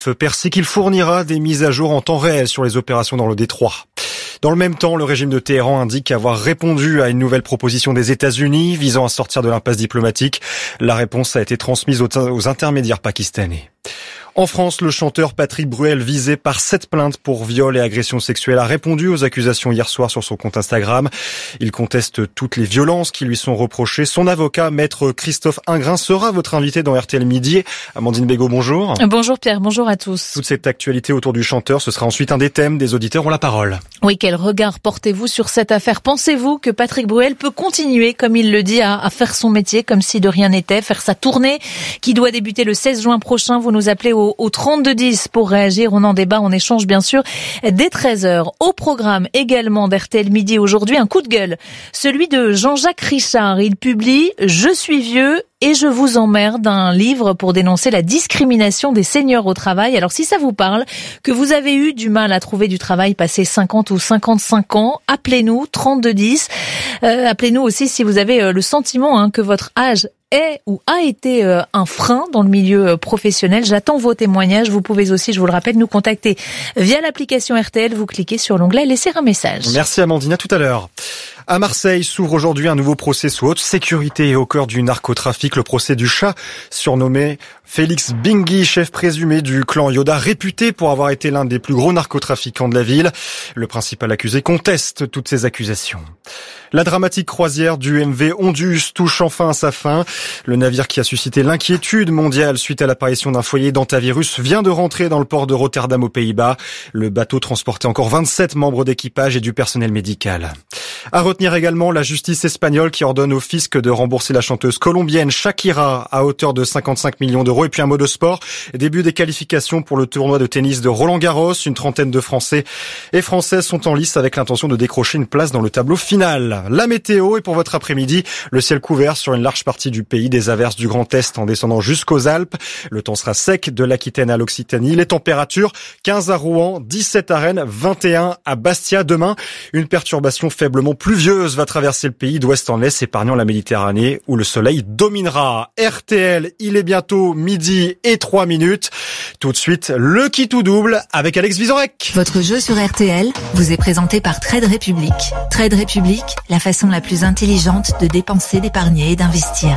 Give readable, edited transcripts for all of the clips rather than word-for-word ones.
Percy qu'il fournira des mises à jour en temps réel sur les opérations dans le détroit. Dans le même temps, le régime de Téhéran indique avoir répondu à une nouvelle proposition des États-Unis visant à sortir de l'impasse diplomatique. La réponse a été transmise aux intermédiaires pakistanais. En France, le chanteur Patrick Bruel, visé par 7 plaintes pour viol et agression sexuelle, a répondu aux accusations hier soir sur son compte Instagram. Il conteste toutes les violences qui lui sont reprochées. Son avocat, maître Christophe Ingrin, sera votre invité dans RTL Midi. Amandine Bégaud, bonjour. Bonjour Pierre, bonjour à tous. Toute cette actualité autour du chanteur, ce sera ensuite un des thèmes. Des auditeurs ont la parole. Oui, quel regard portez-vous sur cette affaire? Pensez-vous que Patrick Bruel peut continuer, comme il le dit, à faire son métier comme si de rien n'était, faire sa tournée qui doit débuter le 16 juin prochain? Vous nous appelez au 3210 pour réagir. On en débat, on échange bien sûr dès 13h. Au programme également d'RTL Midi aujourd'hui, un coup de gueule. Celui de Jean-Jacques Richard. Il publie « Je suis vieux et je vous emmerde », un livre pour dénoncer la discrimination des seniors au travail. Alors si ça vous parle, que vous avez eu du mal à trouver du travail passé 50 ou 55 ans, appelez-nous 3210. Appelez-nous aussi si vous avez le sentiment que votre âge est ou a été un frein dans le milieu professionnel. J'attends vos témoignages. Vous pouvez aussi, je vous le rappelle, nous contacter via l'application RTL. Vous cliquez sur l'onglet « Laisser un message ». Merci Amandine, à tout à l'heure. À Marseille s'ouvre aujourd'hui un nouveau procès sous haute sécurité et au cœur du narcotrafic, le procès du chat, surnommé Félix Bingui, chef présumé du clan Yoda, réputé pour avoir été l'un des plus gros narcotrafiquants de la ville. Le principal accusé conteste toutes ces accusations. La dramatique croisière du MV Ondius touche enfin à sa fin. Le navire qui a suscité l'inquiétude mondiale suite à l'apparition d'un foyer d'hantavirus vient de rentrer dans le port de Rotterdam aux Pays-Bas. Le bateau transportait encore 27 membres d'équipage et du personnel médical. À retenir également la justice espagnole qui ordonne au fisc de rembourser la chanteuse colombienne Shakira à hauteur de 55 millions d'euros. Et puis un mot de sport, début des qualifications pour le tournoi de tennis de Roland-Garros. Une trentaine de Français et Françaises sont en lice avec l'intention de décrocher une place dans le tableau final. La météo est pour votre après-midi, le ciel couvert sur une large partie du pays, des averses du Grand Est en descendant jusqu'aux Alpes. Le temps sera sec de l'Aquitaine à l'Occitanie. Les températures, 15 à Rouen, 17 à Rennes, 21 à Bastia. Demain, une perturbation faiblement pluvieuse va traverser le pays d'ouest en est, épargnant la Méditerranée où le soleil dominera. RTL, il est bientôt midi et 3 minutes. Tout de suite, le qui tout double avec Alex Vizorek. Votre jeu sur RTL vous est présenté par Trade Republic. Trade Republic, la façon la plus intelligente de dépenser, d'épargner et d'investir.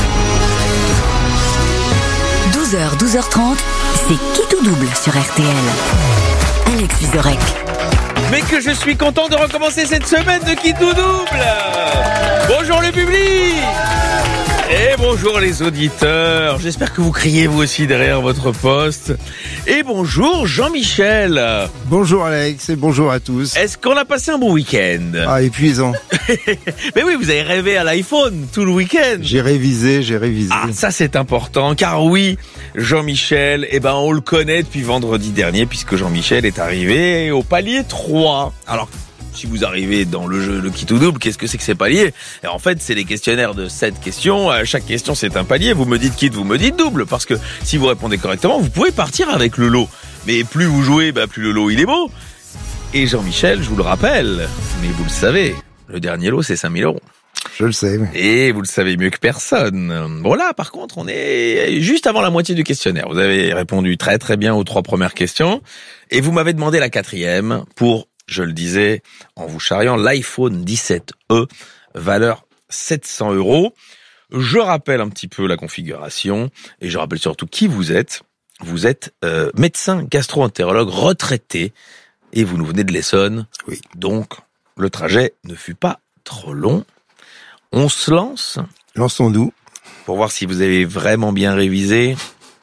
12h, 12h30, c'est qui tout double sur RTL. Alex Vizorek. Mais que je suis content de recommencer cette semaine de qui tout double. Bonjour le public. Et bonjour les auditeurs, j'espère que vous criez vous aussi derrière votre poste. Et bonjour Jean-Michel. Bonjour Alex et bonjour à tous. Est-ce qu'on a passé un bon week-end? Ah, épuisant. Mais oui, vous avez rêvé à l'iPhone tout le week-end. J'ai révisé. Ah, ça c'est important, car oui, Jean-Michel, on le connaît depuis vendredi dernier, puisque Jean-Michel est arrivé au palier 3. Alors, si vous arrivez dans le jeu, le qui tout double, qu'est-ce que c'est que ces paliers? Et en fait, c'est des questionnaires de 7 questions. Chaque question, c'est un palier. Vous me dites quitte, vous me dites double. Parce que si vous répondez correctement, vous pouvez partir avec le lot. Mais plus vous jouez, plus le lot, il est beau. Et Jean-Michel, je vous le rappelle, mais vous le savez, le dernier lot, c'est 5 000 €. Je le sais. Oui. Et vous le savez mieux que personne. Bon là, par contre, on est juste avant la moitié du questionnaire. Vous avez répondu très très bien aux 3 premières questions. Et vous m'avez demandé la 4e pour... Je le disais en vous charriant, l'iPhone 17e, valeur 700 €. Je rappelle un petit peu la configuration et je rappelle surtout qui vous êtes. Vous êtes médecin gastro-entérologue retraité et vous nous venez de l'Essonne. Oui. Donc, le trajet ne fut pas trop long. On se lance. Lançons-nous. Pour voir si vous avez vraiment bien révisé.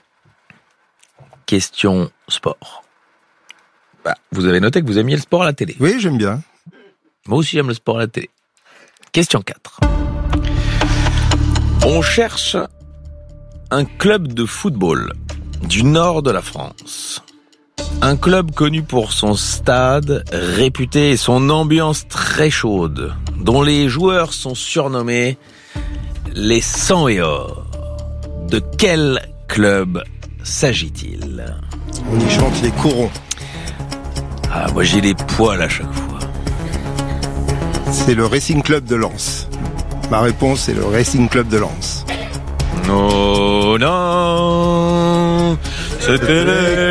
Question sport. Vous avez noté que vous aimiez le sport à la télé. Oui, j'aime bien. Moi aussi, j'aime le sport à la télé. Question 4. On cherche un club de football du nord de la France. Un club connu pour son stade réputé et son ambiance très chaude, dont les joueurs sont surnommés les 100 et or. De quel club s'agit-il? On y chante les corons. Ah, moi j'ai les poils à chaque fois. C'est le Racing Club de Lens. Ma réponse est le Racing Club de Lens. Non, c'était